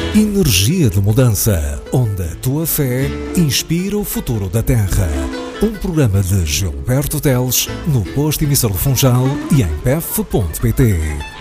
Energia de Mudança, onde a tua fé inspira o futuro da Terra. Um programa de Gilberto Teles, no posto emissor do Funchal e em pef.pt.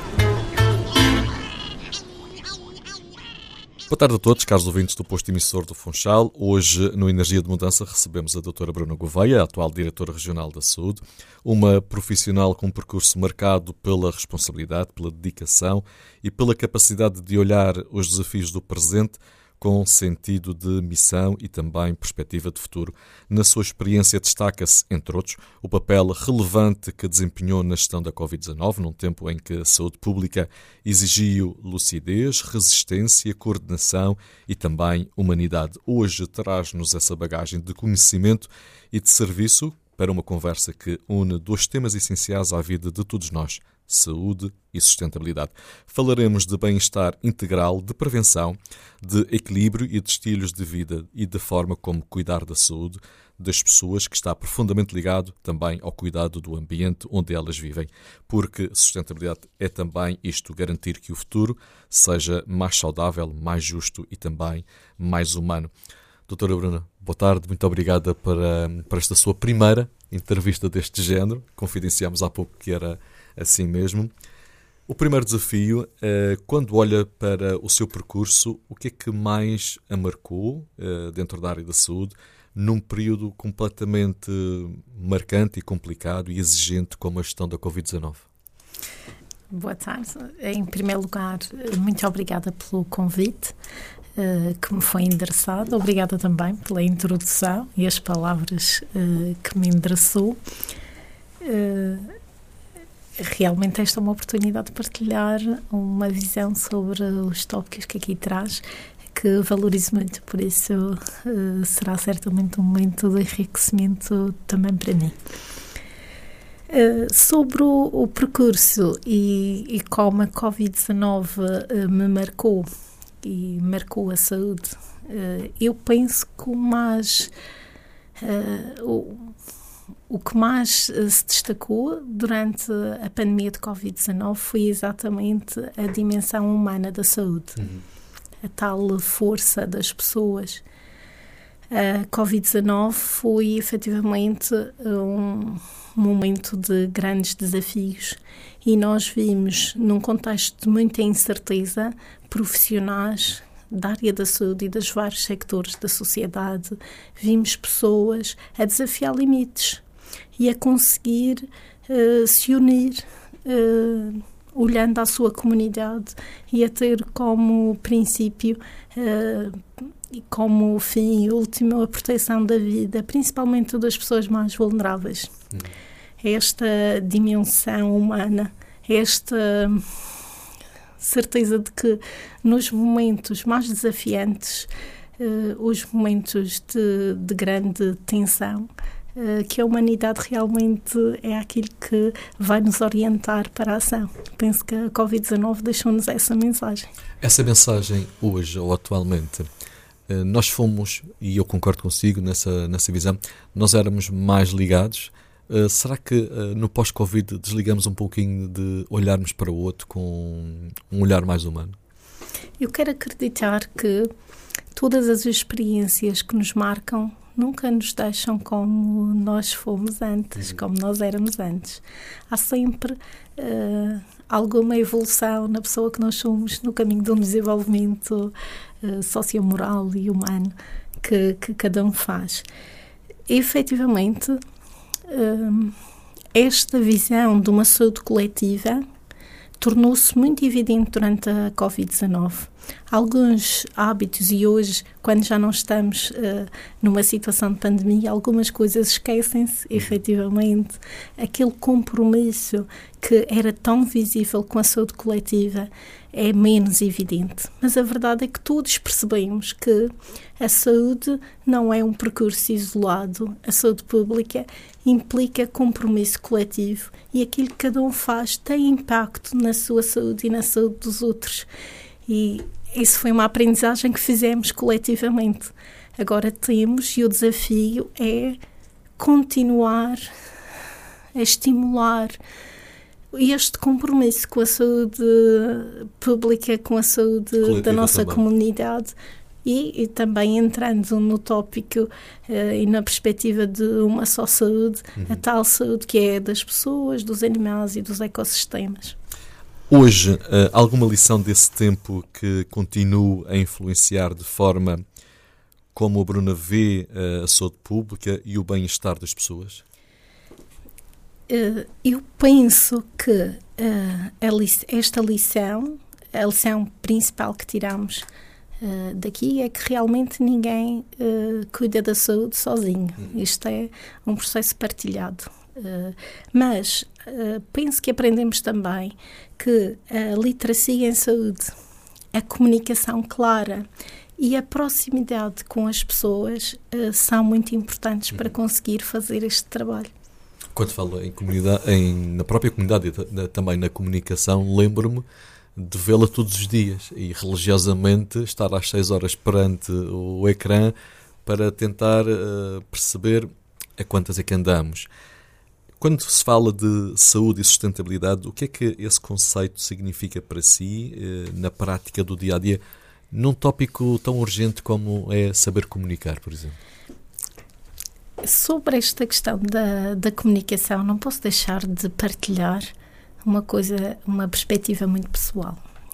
Boa tarde a todos, caros ouvintes do posto emissor do Funchal. Hoje, no Energia de Mudança, recebemos a doutora Bruna Gouveia, a atual diretora regional da Saúde, uma profissional com um percurso marcado pela responsabilidade, pela dedicação e pela capacidade de olhar os desafios do presente com sentido de missão e também perspectiva de futuro. Na sua experiência destaca-se, entre outros, o papel relevante que desempenhou na gestão da Covid-19, num tempo em que a saúde pública exigiu lucidez, resistência, coordenação e também humanidade. Hoje traz-nos essa bagagem de conhecimento e de serviço para uma conversa que une dois temas essenciais à vida de todos nós: saúde e sustentabilidade. Falaremos de bem-estar integral, de prevenção, de equilíbrio e de estilos de vida e de forma como cuidar da saúde das pessoas, que está profundamente ligado também ao cuidado do ambiente onde elas vivem. Porque sustentabilidade é também isto, garantir que o futuro seja mais saudável, mais justo e também mais humano. Doutora Bruna, boa tarde, muito obrigada para esta sua primeira entrevista deste género. Confidenciámos há pouco que era assim mesmo. O primeiro desafio, quando olha para o seu percurso, o que é que mais a marcou dentro da área da saúde, num período completamente marcante e complicado e exigente como a gestão da Covid-19? Boa tarde. Em primeiro lugar, muito obrigada pelo convite que me foi endereçado. Obrigada também pela introdução e as palavras que me endereçou. Realmente esta é uma oportunidade de partilhar uma visão sobre os tópicos que aqui traz, que valorizo muito, por isso será certamente um momento de enriquecimento também para mim. Sobre o percurso e como a Covid-19 me marcou e marcou a saúde, eu penso que o que mais se destacou durante a pandemia de Covid-19 foi exatamente a dimensão humana da saúde, a tal força das pessoas. A Covid-19 foi efetivamente um momento de grandes desafios e nós vimos, num contexto de muita incerteza, profissionais da área da saúde e dos vários sectores da sociedade, vimos pessoas a desafiar limites e a conseguir se unir, olhando à sua comunidade e a ter como princípio e como fim último a proteção da vida, principalmente das pessoas mais vulneráveis. Esta dimensão humana, esta certeza de que nos momentos mais desafiantes, os momentos de grande tensão, que a humanidade realmente é aquilo que vai nos orientar para a ação. Penso que a Covid-19 deixou-nos essa mensagem. Essa mensagem hoje ou atualmente, nós fomos, e eu concordo consigo nessa visão, nós éramos mais ligados. Será que no pós-Covid desligamos um pouquinho de olharmos para o outro com um olhar mais humano? Eu quero acreditar que todas as experiências que nos marcam nunca nos deixam como nós fomos antes, como nós éramos antes. Há sempre alguma evolução na pessoa que nós somos, no caminho de um desenvolvimento sociomoral e humano que cada um faz. E, efetivamente, esta visão de uma saúde coletiva tornou-se muito evidente durante a Covid-19. Alguns hábitos, e hoje, quando já não estamos numa situação de pandemia, algumas coisas esquecem-se, efetivamente. Aquele compromisso que era tão visível com a saúde coletiva é menos evidente. Mas a verdade é que todos percebemos que a saúde não é um percurso isolado. A saúde pública implica compromisso coletivo e aquilo que cada um faz tem impacto na sua saúde e na saúde dos outros. E isso foi uma aprendizagem que fizemos coletivamente. Agora temos, e o desafio é continuar a estimular este compromisso com a saúde pública, com a saúde coletiva da nossa comunidade e também entrando no tópico e na perspectiva de uma só saúde, a tal saúde que é das pessoas, dos animais e dos ecossistemas. Hoje, alguma lição desse tempo que continue a influenciar de forma como a Bruna vê a saúde pública e o bem-estar das pessoas? Eu penso que esta lição, a lição principal que tiramos daqui, é que realmente ninguém cuida da saúde sozinho. Isto é um processo partilhado. Mas penso que aprendemos também que a literacia em saúde, a comunicação clara e a proximidade com as pessoas são muito importantes para conseguir fazer este trabalho. Quando falo em comunidade, na própria comunidade e também na comunicação, lembro-me de vê-la todos os dias e religiosamente estar às 6 horas perante o ecrã para tentar perceber a quantas é que andamos. Quando se fala de saúde e sustentabilidade, o que é que esse conceito significa para si na prática do dia-a-dia, num tópico tão urgente como é saber comunicar, por exemplo? Sobre esta questão da comunicação, não posso deixar de partilhar uma perspectiva muito pessoal.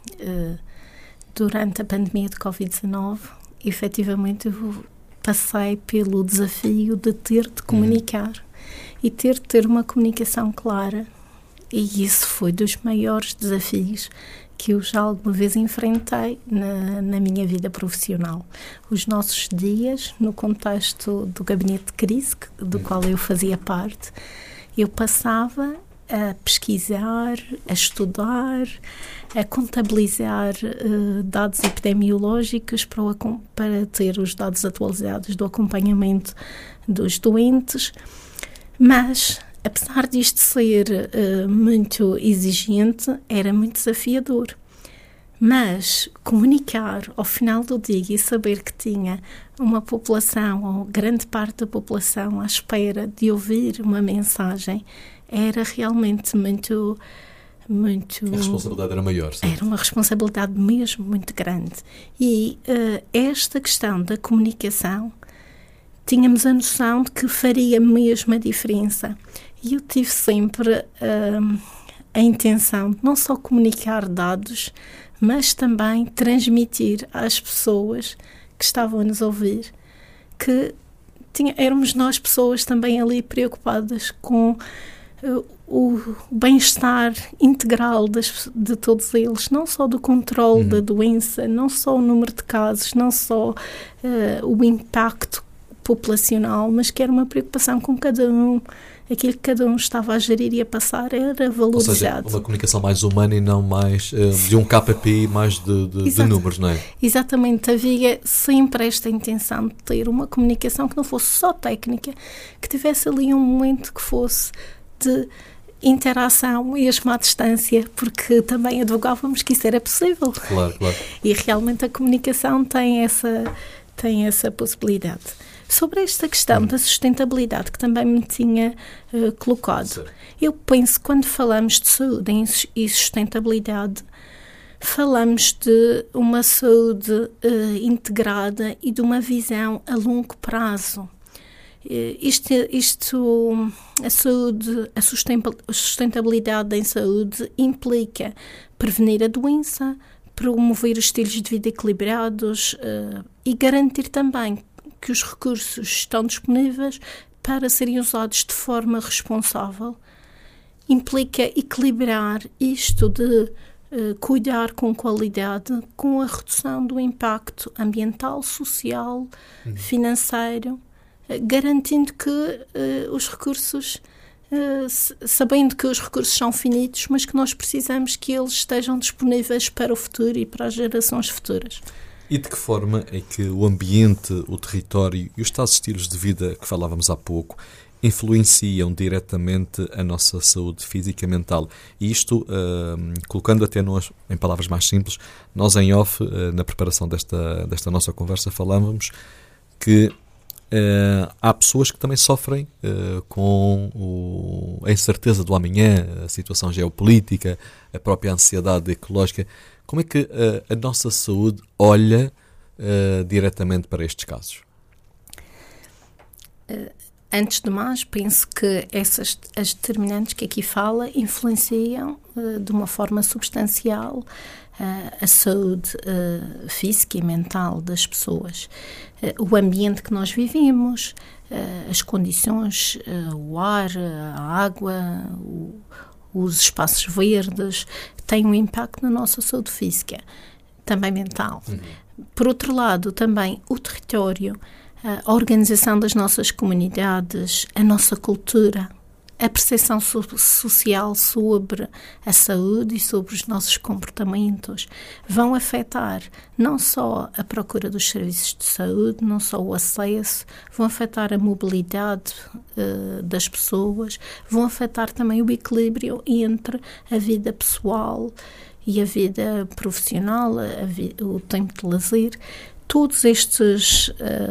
Durante a pandemia de Covid-19, efetivamente eu passei pelo desafio de ter de comunicar e ter de ter uma comunicação clara, e isso foi dos maiores desafios que eu já alguma vez enfrentei na minha vida profissional. Os nossos dias, no contexto do gabinete de crise, do qual eu fazia parte, eu passava a pesquisar, a estudar, a contabilizar dados epidemiológicos para ter os dados atualizados do acompanhamento dos doentes, mas apesar disto ser muito exigente, era muito desafiador. Mas comunicar ao final do dia e saber que tinha uma população, ou grande parte da população, à espera de ouvir uma mensagem, era realmente muito... A responsabilidade era maior, sim. Era uma responsabilidade mesmo muito grande. E esta questão da comunicação, tínhamos a noção de que faria mesmo a diferença. E eu tive sempre a intenção de não só comunicar dados, mas também transmitir às pessoas que estavam a nos ouvir que éramos nós pessoas também ali preocupadas com o bem-estar integral de todos eles, não só do controle da doença, não só o número de casos, não só o impacto populacional, mas que era uma preocupação com cada um. Aquilo que cada um estava a gerir e a passar era valorizado. Ou seja, uma comunicação mais humana e não mais de um KPI, mais de números, não é? Exatamente. Havia sempre esta intenção de ter uma comunicação que não fosse só técnica, que tivesse ali um momento que fosse de interação mesmo à distância, porque também advogávamos que isso era possível. Claro. E realmente a comunicação tem essa possibilidade. Sobre esta questão da sustentabilidade, que também me tinha colocado, certo. Eu penso que quando falamos de saúde e sustentabilidade, falamos de uma saúde integrada e de uma visão a longo prazo. A sustentabilidade em saúde implica prevenir a doença, promover estilos de vida equilibrados e garantir também que os recursos estão disponíveis para serem usados de forma responsável. Implica equilibrar isto de cuidar com qualidade com a redução do impacto ambiental, social, financeiro, garantindo que os recursos, sabendo que os recursos são finitos, mas que nós precisamos que eles estejam disponíveis para o futuro e para as gerações futuras. E de que forma é que o ambiente, o território e os tais estilos de vida que falávamos há pouco influenciam diretamente a nossa saúde física e mental? E isto, colocando até nós, em palavras mais simples, nós em off, na preparação desta nossa conversa, falávamos que há pessoas que também sofrem com a incerteza do amanhã, a situação geopolítica, a própria ansiedade ecológica. Como é que a nossa saúde olha diretamente para estes casos? Antes de mais, penso que as determinantes que aqui fala influenciam de uma forma substancial a saúde física e mental das pessoas. O ambiente que nós vivemos, as condições, o ar, a água, os espaços verdes, têm um impacto na nossa saúde física, também mental. Por outro lado, também o território, a organização das nossas comunidades, a nossa cultura, a percepção social sobre a saúde e sobre os nossos comportamentos vão afetar não só a procura dos serviços de saúde, não só o acesso, vão afetar a mobilidade das pessoas, vão afetar também o equilíbrio entre a vida pessoal e a vida profissional, o tempo de lazer. Todos estes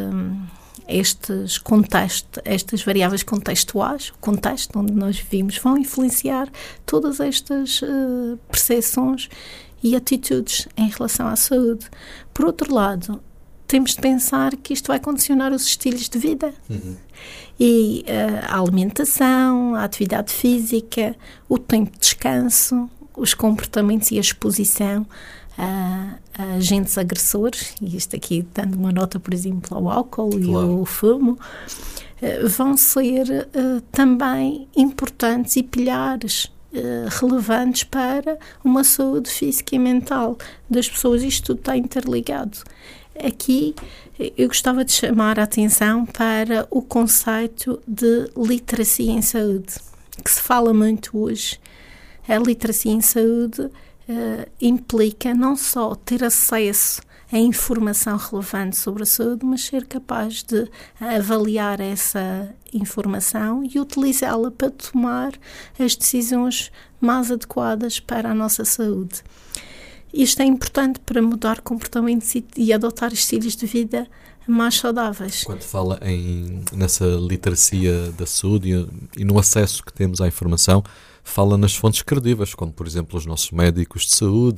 contextos, estas variáveis contextuais, o contexto onde nós vivemos, vão influenciar todas estas percepções e atitudes em relação à saúde. Por outro lado, temos de pensar que isto vai condicionar os estilos de vida. E a alimentação, a atividade física, o tempo de descanso, os comportamentos e a exposição a agentes agressores, e isto aqui dando uma nota, por exemplo, ao álcool e ao fumo, vão ser também importantes e pilares relevantes para uma saúde física e mental das pessoas. Isto tudo está interligado. Aqui eu gostava de chamar a atenção para o conceito de literacia em saúde, que se fala muito hoje. A literacia em saúde implica não só ter acesso a informação relevante sobre a saúde, mas ser capaz de avaliar essa informação e utilizá-la para tomar as decisões mais adequadas para a nossa saúde. Isto é importante para mudar comportamentos e adotar estilos de vida mais saudáveis. Quando fala nessa literacia da saúde e no acesso que temos à informação, fala nas fontes credíveis, como, por exemplo, os nossos médicos de saúde,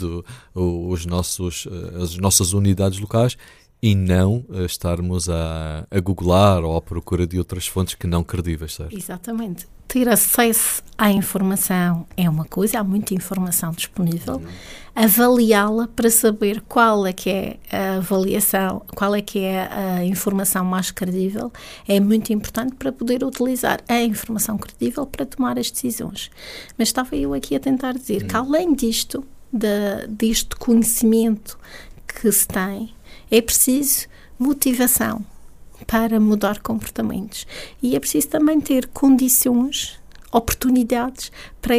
as nossas unidades locais, e não estarmos a googlar ou à procura de outras fontes que não credíveis, certo? Exatamente. Ter acesso à informação é uma coisa, há muita informação disponível. Avaliá-la para saber qual é que é a avaliação, qual é que é a informação mais credível, é muito importante para poder utilizar a informação credível para tomar as decisões. Mas estava eu aqui a tentar dizer que, além disto, deste conhecimento que se tem, é preciso motivação para mudar comportamentos. E é preciso também ter condições, oportunidades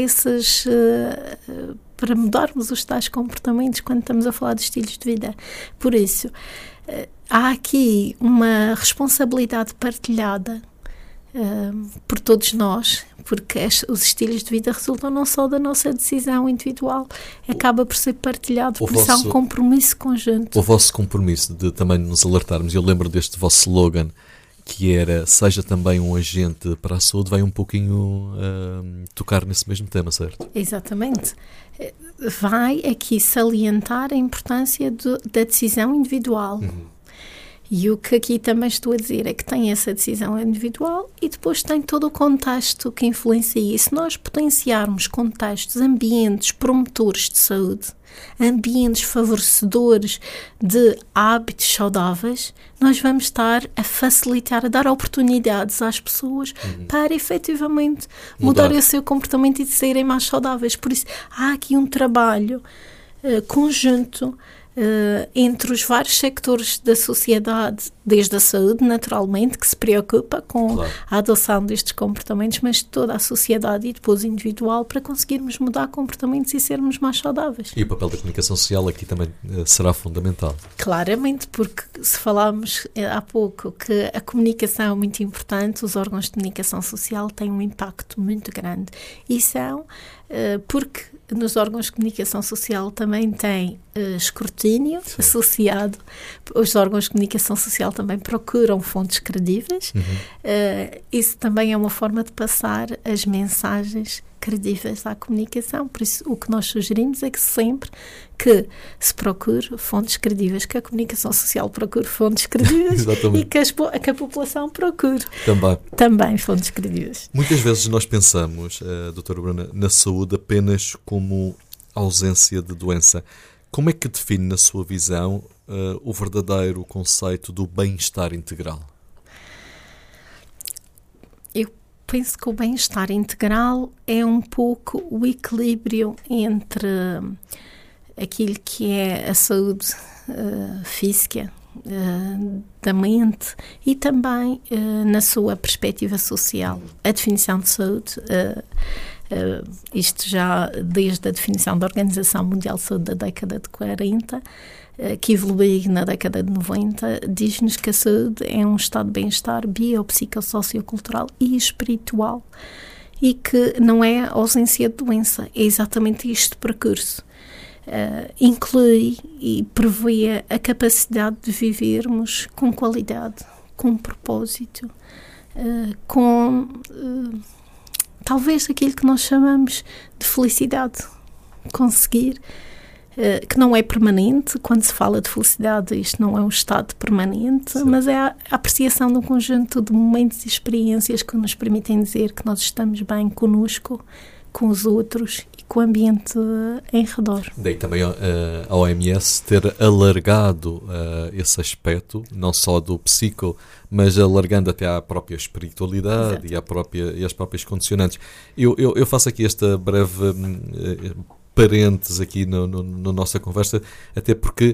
para mudarmos os tais comportamentos quando estamos a falar de estilos de vida. Por isso, há aqui uma responsabilidade partilhada por todos nós, porque os estilos de vida resultam não só da nossa decisão individual, acaba por ser partilhado, por isso há um compromisso conjunto. O vosso compromisso de também nos alertarmos, eu lembro deste vosso slogan, que era, seja também um agente para a saúde, vai um pouquinho tocar nesse mesmo tema, certo? Exatamente. Vai aqui salientar a importância da decisão individual. E o que aqui também estou a dizer é que tem essa decisão individual e depois tem todo o contexto que influencia. E se nós potenciarmos contextos, ambientes promotores de saúde, ambientes favorecedores de hábitos saudáveis, nós vamos estar a facilitar, a dar oportunidades às pessoas para efetivamente mudarem o seu comportamento e de serem mais saudáveis. Por isso, há aqui um trabalho conjunto entre os vários sectores da sociedade, desde a saúde, naturalmente, que se preocupa com a adoção destes comportamentos, mas toda a sociedade e depois individual, para conseguirmos mudar comportamentos e sermos mais saudáveis. E o papel da comunicação social aqui também será fundamental. Claramente, porque se falámos há pouco que a comunicação é muito importante, os órgãos de comunicação social têm um impacto muito grande. E são porque nos órgãos de comunicação social também tem escrutínio associado, os órgãos de comunicação social também procuram fontes credíveis. Isso também é uma forma de passar as mensagens credíveis à comunicação. Por isso, o que nós sugerimos é que sempre que se procure fontes credíveis, que a comunicação social procure fontes credíveis e que a população procure também fontes credíveis. Muitas vezes nós pensamos, doutora Bruna, na saúde apenas como ausência de doença. Como é que define, na sua visão, o verdadeiro conceito do bem-estar integral? Eu penso que o bem-estar integral é um pouco o equilíbrio entre aquilo que é a saúde física da mente e também na sua perspectiva social. A definição de saúde, isto já desde a definição da Organização Mundial de Saúde da década de 40, que evoluiu na década de 90, diz-nos que a saúde é um estado de bem-estar biopsicossociocultural e espiritual e que não é ausência de doença, é exatamente este percurso. Inclui e prevê a capacidade de vivermos com qualidade, com propósito, com talvez aquilo que nós chamamos de felicidade, conseguir, que não é permanente. Quando se fala de felicidade, isto não é um estado permanente, sim, mas é a apreciação de um conjunto de momentos e experiências que nos permitem dizer que nós estamos bem connosco, com os outros e com o ambiente em redor. Daí também a OMS ter alargado esse aspecto, não só do psico, mas alargando até à própria espiritualidade. Exato. e às próprias condicionantes. Eu faço aqui esta breve parênteses aqui na nossa conversa, até porque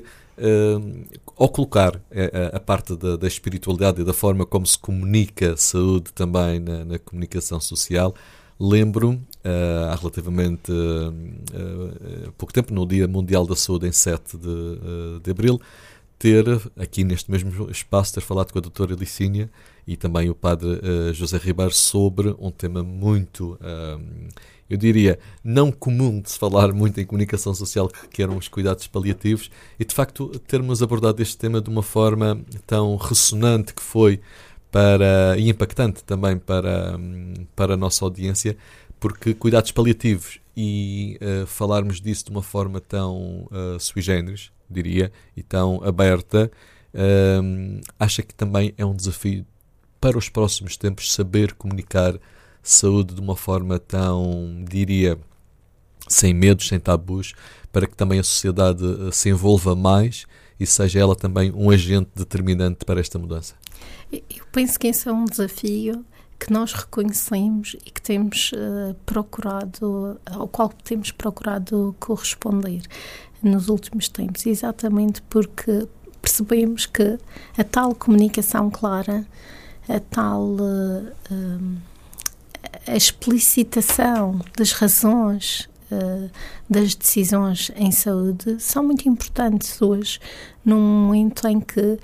ao colocar a parte da espiritualidade e da forma como se comunica saúde também na comunicação social, lembro, há relativamente pouco tempo, no Dia Mundial da Saúde, em 7 de abril, ter, aqui neste mesmo espaço, ter falado com a doutora Licínia e também o padre José Ribeiro sobre um tema muito, eu diria, não comum de se falar muito em comunicação social, que eram os cuidados paliativos, e de facto termos abordado este tema de uma forma tão ressonante que foi e impactante também para a nossa audiência, porque cuidados paliativos e falarmos disso de uma forma tão sui generis, diria, e tão aberta, acha que também é um desafio para os próximos tempos saber comunicar saúde de uma forma tão, diria, sem medos, sem tabus, para que também a sociedade se envolva mais e seja ela também um agente determinante para esta mudança? Eu penso que esse é um desafio que nós reconhecemos e que temos ao qual temos procurado corresponder nos últimos tempos, exatamente porque percebemos que a tal comunicação clara, a tal a explicitação das razões das decisões em saúde são muito importantes hoje, num momento em que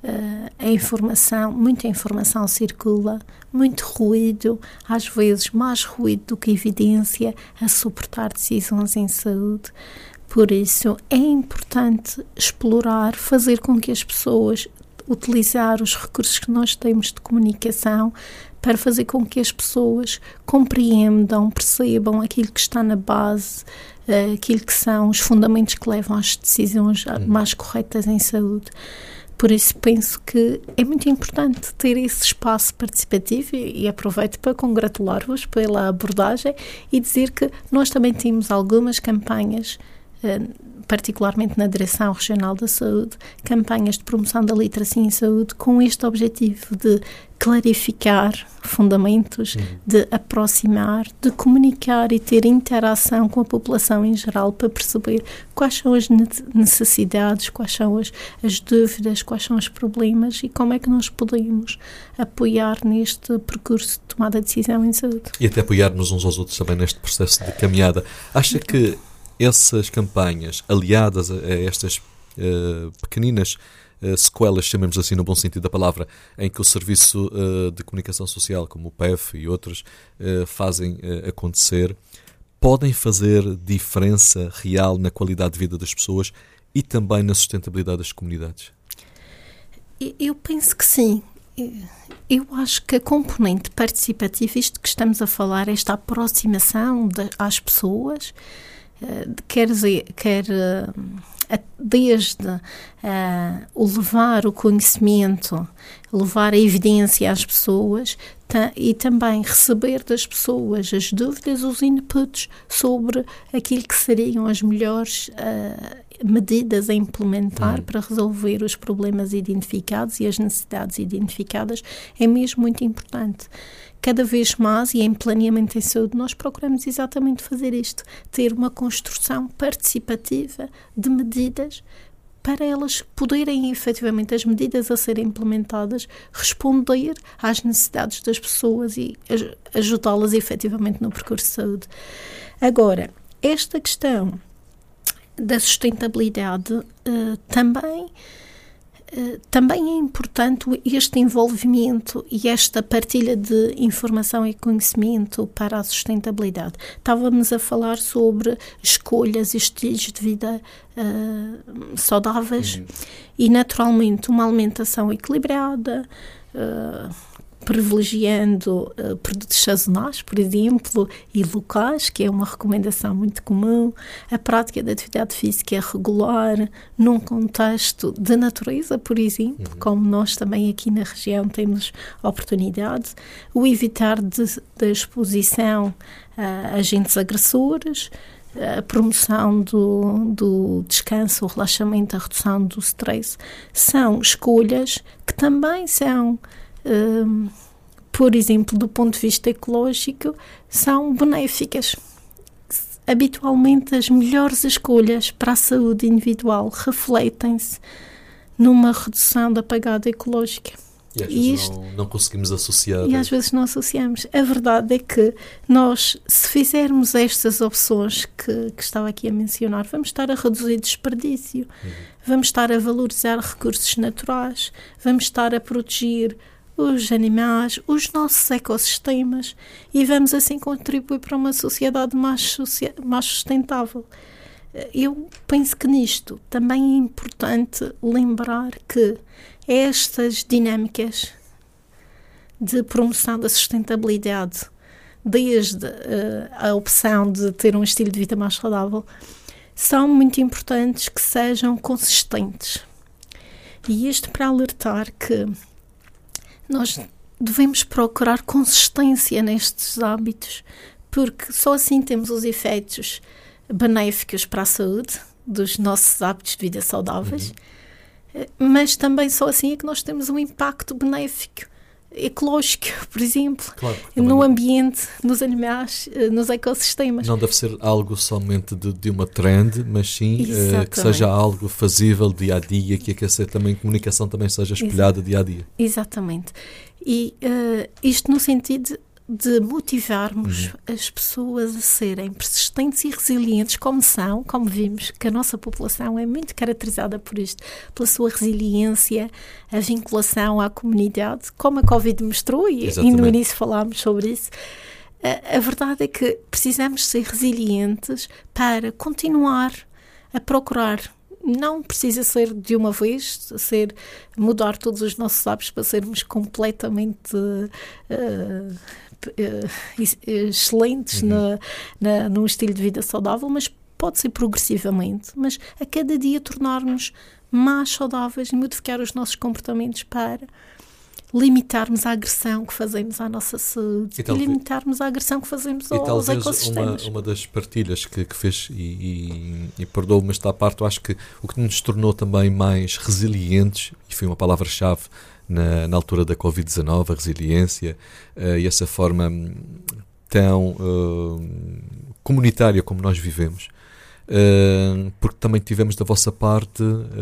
muita informação circula, muito ruído, às vezes mais ruído do que evidência, a suportar decisões em saúde. Por isso é importante explorar, fazer com que as pessoas utilizar os recursos que nós temos de comunicação para fazer com que as pessoas compreendam, percebam aquilo que está na base, aquilo que são os fundamentos que levam às decisões mais corretas em saúde. Por isso penso que é muito importante ter esse espaço participativo e aproveito para congratular-vos pela abordagem e dizer que nós também temos algumas campanhas, particularmente na Direção Regional da Saúde, campanhas de promoção da literacia em saúde com este objetivo de clarificar fundamentos, de aproximar, de comunicar e ter interação com a população em geral para perceber quais são as necessidades, quais são as dúvidas, quais são os problemas e como é que nós podemos apoiar neste percurso de tomada de decisão em saúde. E até apoiarmos uns aos outros também neste processo de caminhada. Acha que essas campanhas, aliadas a estas pequeninas sequelas, chamemos assim no bom sentido da palavra, em que o Serviço de Comunicação Social, como o PEF e outros, fazem acontecer, podem fazer diferença real na qualidade de vida das pessoas e também na sustentabilidade das comunidades? Eu penso que sim. Eu acho que a componente participativa, isto que estamos a falar, esta aproximação às pessoas, desde o levar o conhecimento, levar a evidência às pessoas e também receber das pessoas as dúvidas, os inputs sobre aquilo que seriam as melhores medidas a implementar para resolver os problemas identificados e as necessidades identificadas, é mesmo muito importante. Cada vez mais, e em planeamento em saúde, nós procuramos exatamente fazer isto, ter uma construção participativa de medidas para elas poderem, efetivamente, as medidas a serem implementadas, responder às necessidades das pessoas e ajudá-las, efetivamente, no percurso de saúde. Agora, esta questão da sustentabilidade também é importante este envolvimento e esta partilha de informação e conhecimento para a sustentabilidade. Estávamos a falar sobre escolhas e estilos de vida saudáveis e, naturalmente, uma alimentação equilibrada, privilegiando produtos sazonais, por exemplo, e locais, que é uma recomendação muito comum, a prática de atividade física regular num contexto de natureza, por exemplo, como nós também aqui na região temos oportunidade, o evitar da exposição a agentes agressores, a promoção do descanso, o relaxamento, a redução do stress, são escolhas que também são por exemplo, do ponto de vista ecológico, são benéficas. Habitualmente, as melhores escolhas para a saúde individual refletem-se numa redução da pegada ecológica. E às vezes não conseguimos associar. E às vezes não associamos. A verdade é que nós, se fizermos estas opções que estava aqui a mencionar, vamos estar a reduzir desperdício, vamos estar a valorizar recursos naturais, vamos estar a proteger os animais, os nossos ecossistemas e vamos assim contribuir para uma sociedade mais sustentável. Eu penso que nisto também é importante lembrar que estas dinâmicas de promoção da sustentabilidade, desde a opção de ter um estilo de vida mais saudável, são muito importantes que sejam consistentes. E isto para alertar que nós devemos procurar consistência nestes hábitos, porque só assim temos os efeitos benéficos para a saúde dos nossos hábitos de vida saudáveis, mas também só assim é que nós temos um impacto benéfico ecológico, por exemplo, claro, no ambiente, nos animais, nos ecossistemas. Não deve ser algo somente de uma trend, mas sim que seja algo fazível dia a dia, que a comunicação também seja espelhada dia a dia. Exatamente. E isto no sentido de motivarmos as pessoas a serem persistentes e resilientes como vimos que a nossa população é muito caracterizada por isto, pela sua resiliência, a vinculação à comunidade, como a Covid mostrou, e no início falámos sobre isso. A verdade é que precisamos ser resilientes para continuar a procurar. Não precisa ser de uma vez, mudar todos os nossos hábitos para sermos completamente excelentes num estilo de vida saudável, mas pode ser progressivamente, mas a cada dia tornar-nos mais saudáveis e modificar os nossos comportamentos para limitarmos a agressão que fazemos à nossa saúde e limitarmos a agressão que fazemos aos ecossistemas. Uma das partilhas que fez, e perdoa-me esta parte, eu acho que o que nos tornou também mais resilientes, e foi uma palavra-chave na altura da Covid-19, a resiliência, e essa forma tão comunitária como nós vivemos, porque também tivemos da vossa parte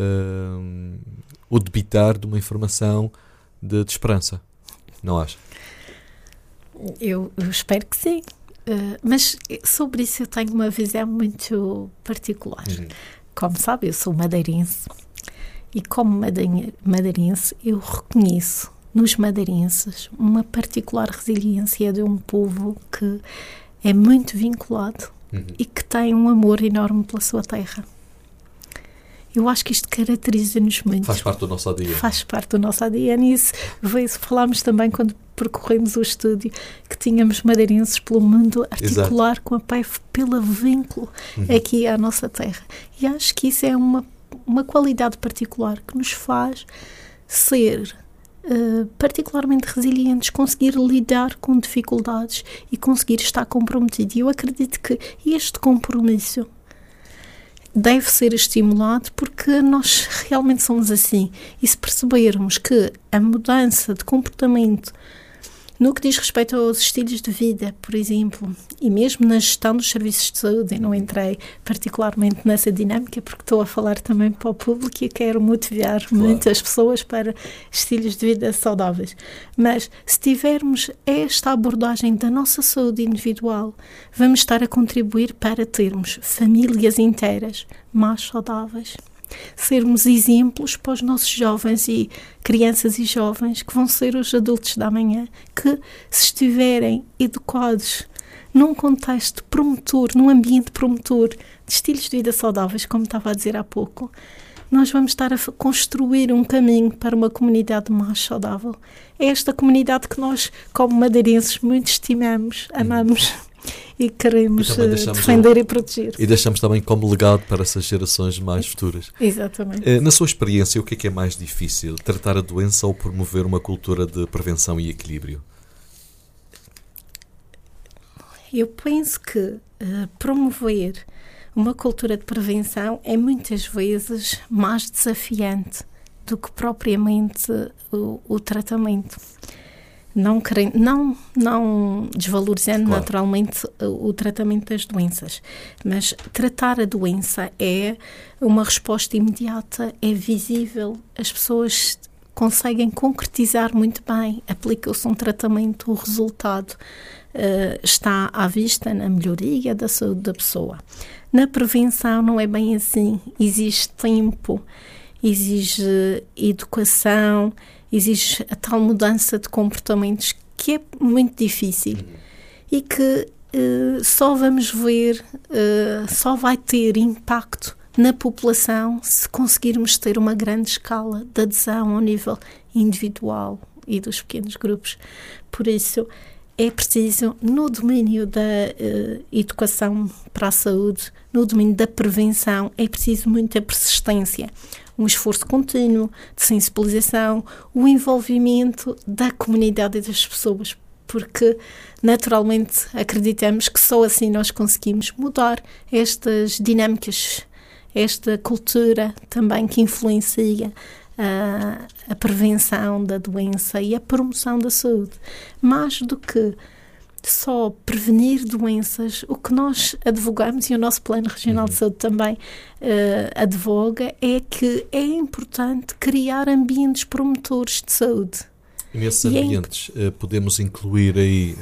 o debitar de uma informação de esperança, não acha? Eu espero que sim, mas sobre isso eu tenho uma visão muito particular. Como sabe, eu sou madeirense e como madeirense eu reconheço nos madeirenses uma particular resiliência de um povo que é muito vinculado e que tem um amor enorme pela sua terra. Eu acho que isto caracteriza-nos muito. Faz parte do nosso ADN. Faz parte do nosso ADN, e isso falámos também quando percorremos o estúdio, que tínhamos madeirenses pelo mundo articular. Exato. Com a PEF pelo vínculo aqui à nossa terra. E acho que isso é uma qualidade particular que nos faz ser particularmente resilientes, conseguir lidar com dificuldades e conseguir estar comprometido. E eu acredito que este compromisso deve ser estimulado, porque nós realmente somos assim. E se percebermos que a mudança de comportamento no que diz respeito aos estilos de vida, por exemplo, e mesmo na gestão dos serviços de saúde, eu não entrei particularmente nessa dinâmica porque estou a falar também para o público e quero motivar muitas pessoas para estilos de vida saudáveis. Mas se tivermos esta abordagem da nossa saúde individual, vamos estar a contribuir para termos famílias inteiras mais saudáveis. Sermos exemplos para os nossos jovens e crianças e jovens que vão ser os adultos da amanhã, que se estiverem educados num contexto promotor, num ambiente promotor de estilos de vida saudáveis, como estava a dizer há pouco, nós vamos estar a construir um caminho para uma comunidade mais saudável. É esta comunidade que nós, como madeirenses, muito estimamos, amamos e queremos defender e proteger. E deixamos também como legado para essas gerações mais futuras. Exatamente. Na sua experiência, o que é mais difícil? Tratar a doença ou promover uma cultura de prevenção e equilíbrio? Eu penso que promover uma cultura de prevenção é muitas vezes mais desafiante do que propriamente o tratamento. Não desvalorizando naturalmente o tratamento das doenças, mas tratar a doença é uma resposta imediata, é visível, as pessoas conseguem concretizar muito bem, aplica-se um tratamento, o resultado está à vista na melhoria da saúde da pessoa. Na prevenção não é bem assim, exige tempo, exige educação, exige a tal mudança de comportamentos que é muito difícil e que só vamos ver, só vai ter impacto na população se conseguirmos ter uma grande escala de adesão ao nível individual e dos pequenos grupos. Por isso, é preciso, no domínio da educação para a saúde, no domínio da prevenção, é preciso muita persistência, um esforço contínuo de sensibilização, o envolvimento da comunidade e das pessoas, porque naturalmente acreditamos que só assim nós conseguimos mudar estas dinâmicas, esta cultura também que influencia a prevenção da doença e a promoção da saúde. Mais do que só prevenir doenças, o que nós advogamos, e o nosso Plano Regional de Saúde também advoga, é que é importante criar ambientes promotores de saúde. E nesses ambientes podemos incluir aí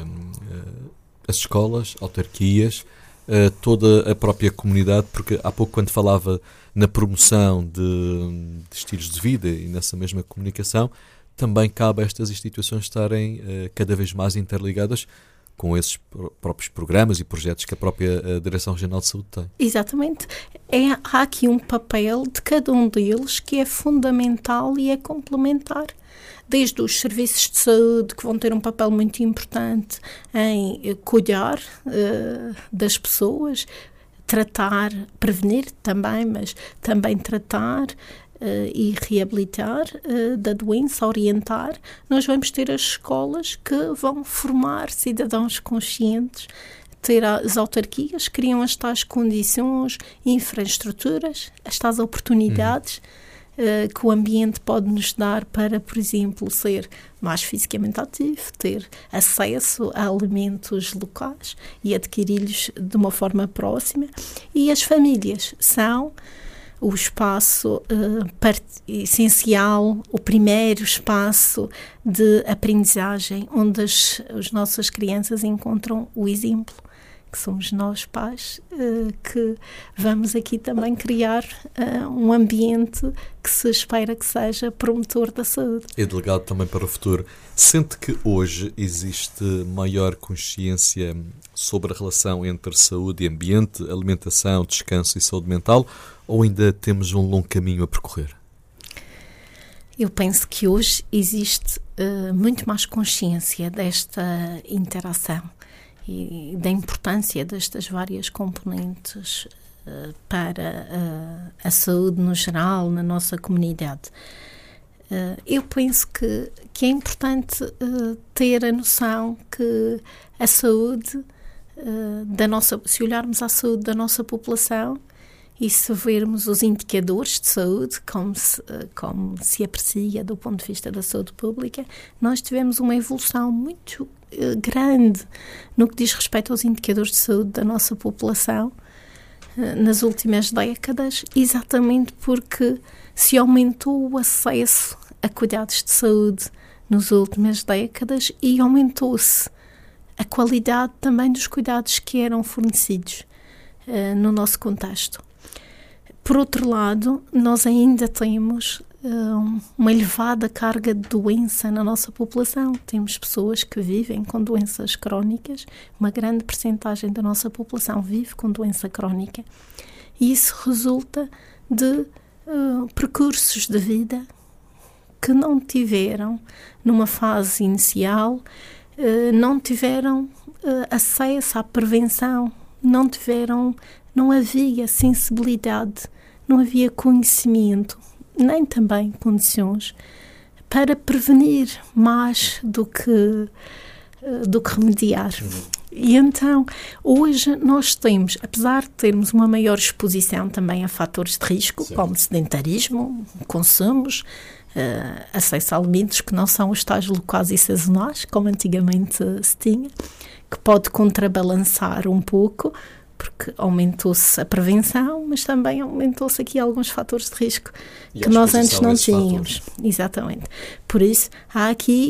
as escolas, autarquias, toda a própria comunidade, porque há pouco, quando falava na promoção de estilos de vida e nessa mesma comunicação, também cabe a estas instituições estarem cada vez mais interligadas com esses próprios programas e projetos que a própria Direção Regional de Saúde tem. Exatamente. Há aqui um papel de cada um deles que é fundamental e é complementar. Desde os serviços de saúde, que vão ter um papel muito importante em cuidar das pessoas, tratar, prevenir também, mas também tratar e reabilitar da doença, orientar. Nós vamos ter as escolas que vão formar cidadãos conscientes, ter as autarquias, criam as tais condições, infraestruturas, as tais oportunidades que o ambiente pode nos dar para, por exemplo, ser mais fisicamente ativo, ter acesso a alimentos locais e adquiri-los de uma forma próxima. E as famílias são o espaço essencial, o primeiro espaço de aprendizagem, onde as nossas crianças encontram o exemplo, que somos nós pais, que vamos aqui também criar um ambiente que se espera que seja promotor da saúde. E delegado também para o futuro. Sente que hoje existe maior consciência sobre a relação entre saúde e ambiente, alimentação, descanso e saúde mental, ou ainda temos um longo caminho a percorrer? Eu penso que hoje existe muito mais consciência desta interação e da importância destas várias componentes para a saúde no geral, na nossa comunidade. Eu penso que é importante ter a noção que a saúde se olharmos à saúde da nossa população e se vermos os indicadores de saúde, como se aprecia do ponto de vista da saúde pública, nós tivemos uma evolução muito grande no que diz respeito aos indicadores de saúde da nossa população nas últimas décadas, exatamente porque se aumentou o acesso a cuidados de saúde nas últimas décadas e aumentou-se a qualidade também dos cuidados que eram fornecidos no nosso contexto. Por outro lado, nós ainda temos uma elevada carga de doença na nossa população. Temos pessoas que vivem com doenças crónicas, uma grande percentagem da nossa população vive com doença crónica, e isso resulta de percursos de vida que não tiveram, numa fase inicial, não tiveram acesso à prevenção, não havia sensibilidade, não havia conhecimento, nem também condições para prevenir mais do que remediar. E então, hoje nós temos, apesar de termos uma maior exposição também a fatores de risco, sim, como sedentarismo, consumos, acesso a alimentos que não são os tais locais e sazonais, como antigamente se tinha, que pode contrabalançar um pouco, porque aumentou-se a prevenção, mas também aumentou-se aqui alguns fatores de risco que nós antes não tínhamos. Exatamente. Por isso, há aqui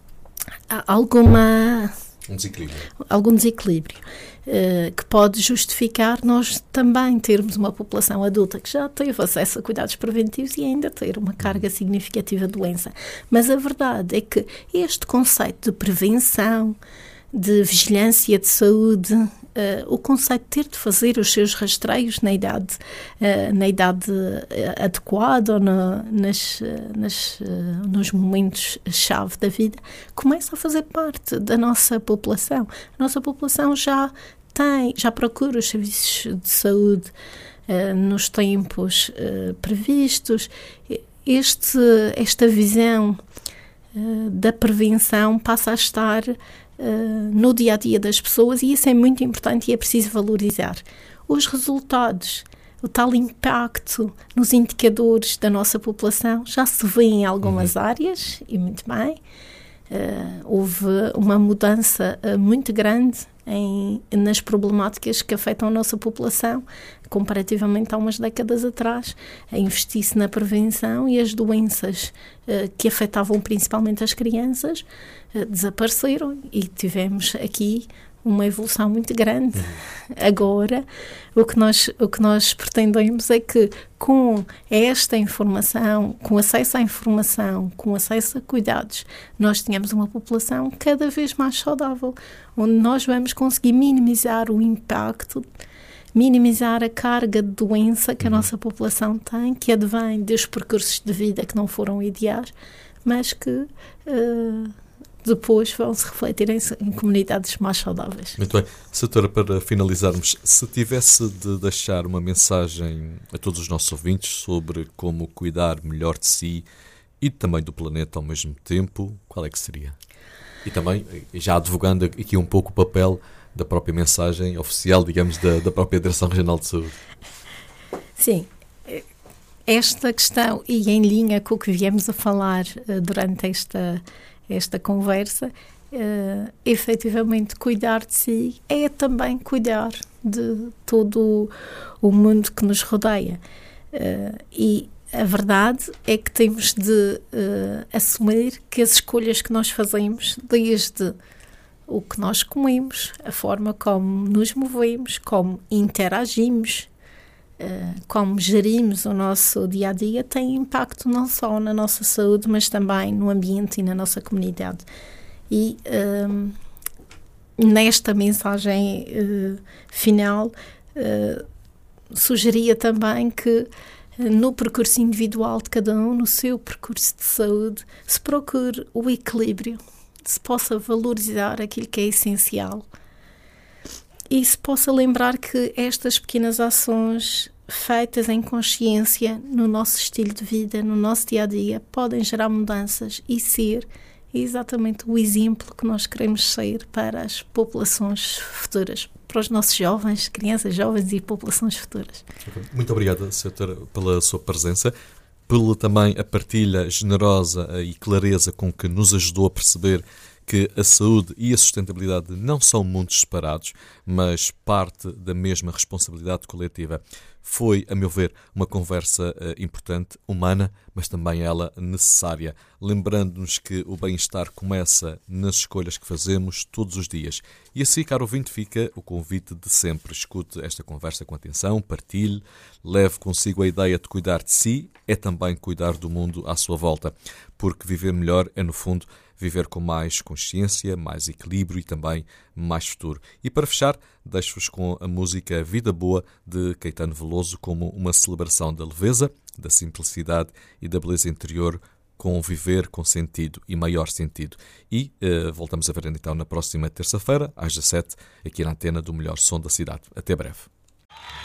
algum desequilíbrio que pode justificar nós também termos uma população adulta que já teve acesso a cuidados preventivos e ainda ter uma carga significativa de doença. Mas a verdade é que este conceito de prevenção, de vigilância de saúde, o conceito de ter de fazer os seus rastreios na idade adequada ou nos momentos-chave da vida, começa a fazer parte da nossa população. A nossa população já procura os serviços de saúde nos tempos previstos. Esta visão da prevenção passa a estar no dia-a-dia das pessoas, e isso é muito importante e é preciso valorizar. Os resultados, o tal impacto nos indicadores da nossa população já se vê em algumas áreas, e muito bem. Houve uma mudança muito grande nas problemáticas que afetam a nossa população, comparativamente a umas décadas atrás, a investir-se na prevenção, e as doenças que afetavam principalmente as crianças desapareceram, e tivemos aqui uma evolução muito grande. Agora, o que nós pretendemos é que com esta informação, com acesso à informação, com acesso a cuidados, nós tenhamos uma população cada vez mais saudável, onde nós vamos conseguir minimizar o impacto, minimizar a carga de doença que a nossa população tem, que advém dos percursos de vida que não foram ideais, mas que depois vão se refletir em comunidades mais saudáveis. Muito bem. Doutora, para finalizarmos, se tivesse de deixar uma mensagem a todos os nossos ouvintes sobre como cuidar melhor de si e também do planeta ao mesmo tempo, qual é que seria? E também, já advogando aqui um pouco o papel da própria mensagem oficial, digamos, da própria Direção Regional de Saúde. Sim. Esta questão, e em linha com o que viemos a falar durante esta conversa, efetivamente cuidar de si é também cuidar de todo o mundo que nos rodeia. E a verdade é que temos de assumir que as escolhas que nós fazemos, desde o que nós comemos, a forma como nos movemos, como interagimos, como gerimos o nosso dia-a-dia, tem impacto não só na nossa saúde, mas também no ambiente e na nossa comunidade. E nesta mensagem final, sugeria também que no percurso individual de cada um, no seu percurso de saúde, se procure o equilíbrio, se possa valorizar aquilo que é essencial e se possa lembrar que estas pequenas ações feitas em consciência no nosso estilo de vida, no nosso dia-a-dia, podem gerar mudanças e ser exatamente o exemplo que nós queremos ser para as populações futuras, para os nossos jovens, crianças, jovens e populações futuras. Muito obrigada, Sra. Pela sua presença, pela também a partilha generosa e clareza com que nos ajudou a perceber que a saúde e a sustentabilidade não são mundos separados, mas parte da mesma responsabilidade coletiva. Foi, a meu ver, uma conversa importante, humana, mas também ela necessária, lembrando-nos que o bem-estar começa nas escolhas que fazemos todos os dias. E assim, caro ouvinte, fica o convite de sempre. Escute esta conversa com atenção, partilhe, leve consigo a ideia de cuidar de si, é também cuidar do mundo à sua volta, porque viver melhor é, no fundo, viver com mais consciência, mais equilíbrio e também mais futuro. E para fechar, deixo-vos com a música Vida Boa de Caetano Veloso como uma celebração da leveza, da simplicidade e da beleza interior, com viver com sentido e maior sentido. E voltamos a ver então na próxima terça-feira, às 17, aqui na antena do Melhor Som da Cidade. Até breve.